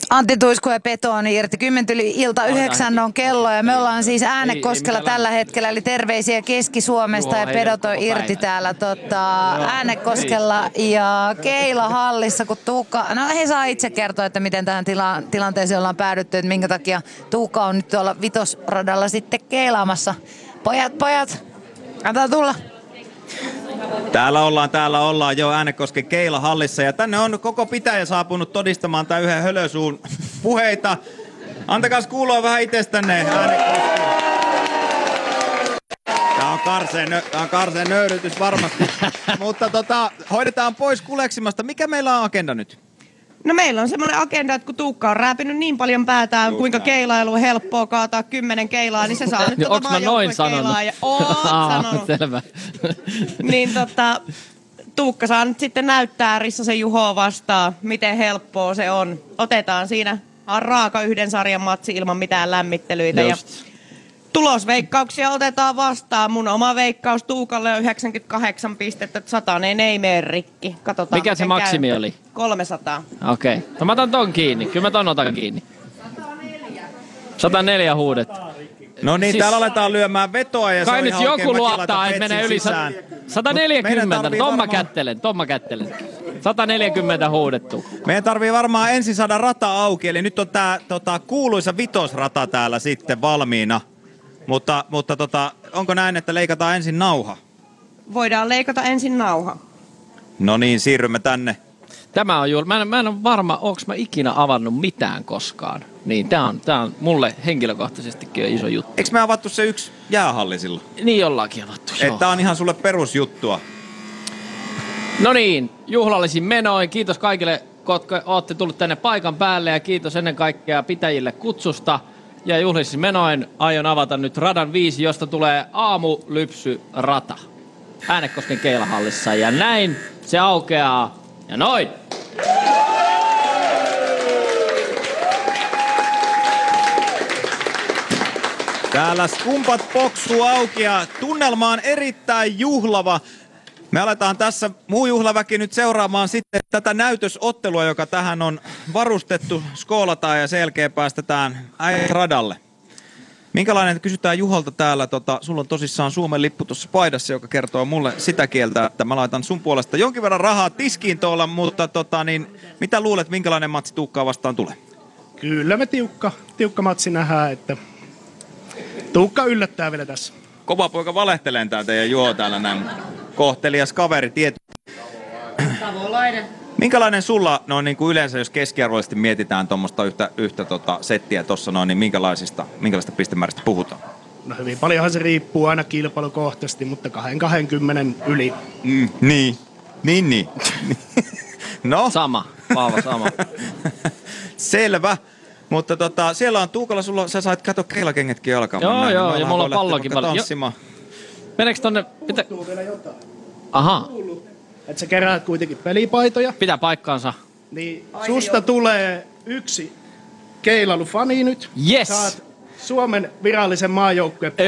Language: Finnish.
Antti Tuisku ja Petoni irti. 10:10 on kello ja me ollaan siis Äänekoskella tällä hetkellä. Eli terveisiä Keski-Suomesta ja Pedot on irti täällä Äänekoskella ja Keila hallissa, kun Tuukka... No he saa itse kertoa, että miten tähän tilanteeseen ollaan päädytty, että minkä takia Tuukka on nyt tuolla vitosradalla sitten keilaamassa. Pojat, antaa tulla. Täällä ollaan jo Äänekosken Keila hallissa ja tänne on koko pitäjä saapunut todistamaan tämän yhden hölösuun puheita. Antakaas kuulua vähän itsestänne, Äänekoski. Tää on karseen nöyrytys varmasti, mutta hoidetaan pois kuleksimasta. Mikä meillä on agenda nyt? No meillä on semmoinen agenda, että kun Tuukka on rääpinyt niin paljon päätään, kuinka keilailu on helppoa kaataa 10 keilaa, niin se saa nyt Onks mä noin sanonut? Oot sanonut. Selvä. Niin Tuukka saa nyt sitten näyttää Rissasen Juhoa vastaan, miten helppoa se on. Otetaan siinä raaka yhden sarjan matsi ilman mitään lämmittelyitä. Just. Ja tulosveikkauksia otetaan vastaan. Mun oma veikkaus Tuukalle on 98 pistettä, että 100 ei mene rikki. Katsotaan, mikä se maksimi oli? 300. Okei. No mä otan ton kiinni. Kyllä mä ton otan kiinni. 104 huudet. No niin, täällä aletaan lyömään vetoa ja kai se on nyt ihan joku oikein luottaa, että menee yli 140. Ton mä kättelen. 140 huudettu. Meidän tarvii varmaan ensin saada rata auki, eli nyt on tää kuuluisa vitosrata täällä sitten valmiina. Mutta onko näin, että leikataan ensin nauha? Voidaan leikata ensin nauha. No niin, siirrymme tänne. Tämä on juuri, mä en ole varma, onko mä ikinä avannut mitään koskaan. Niin, tää on mulle henkilökohtaisestikin iso juttu. Eikö me avattu se yksi jäähalli silloin? Niin ollaankin avattu, joo. Että tää on ihan sulle perusjuttua. No niin, juhlallisin menoin. Kiitos kaikille, jotka olette tullut tänne paikan päälle ja kiitos ennen kaikkea pitäjille kutsusta. Ja juhlallisin menoin aion avata nyt radan 5, josta tulee aamulypsyrata Äänekosken Keilahallissa. Ja näin se aukeaa. Ja noin. Täällä skumpat poksuu auki ja tunnelma on erittäin juhlava. Me aletaan tässä muu juhlaväki nyt seuraamaan sitten tätä näytösottelua, joka tähän on varustettu. Skoolataan ja sen jälkeen päästetään radalle. Minkälainen, kysytään Juholta täällä, sulla on tosissaan Suomen lippu tuossa paidassa, joka kertoo mulle sitä kieltä, että mä laitan sun puolesta jonkin verran rahaa tiskiin tuolla, mutta mitä luulet, minkälainen matsi Tuukkaa vastaan tulee? Kyllä me tiukka matsi nähdään, että Tuukka yllättää vielä tässä. Kova poika valehtelee tää teidän Juho täällä näin. Kohtelias kaveri, Savolainen. Minkälainen sulla, no niin kuin yleensä jos keskiarvoisesti mietitään tuommoista yhtä settiä tuossa noin, niin minkälaista pistemääristä puhutaan? No hyvin paljonhan se riippuu aina kilpailukohtaisesti, mutta 20 yli. Niin. No. Sama, Paavo sama. Selvä. Mutta siellä on Tuukalla, sä sait kato keilakengätkin jalkaan. Joo, ja mulla on pallokin paljon. Meneekö tonne? Puuttuu vielä jotain. Aha. Että sä keräät kuitenkin pelipaitoja. Pitää paikkaansa. Niin susta tulee yksi keilailufani nyt. Yes. Saat Suomen virallisen maajoukkueen